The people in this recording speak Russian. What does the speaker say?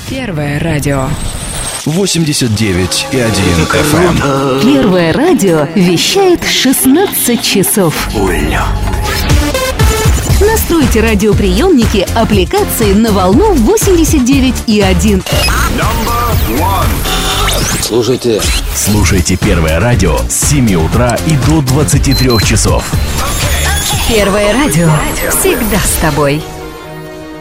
Первое радио. 89,1 FM. Первое радио вещает 16 часов. Настройте радиоприемники аппликации на волну 89,1. Слушайте Первое радио с 7 утра и до 23 часов. Первое радио всегда с тобой.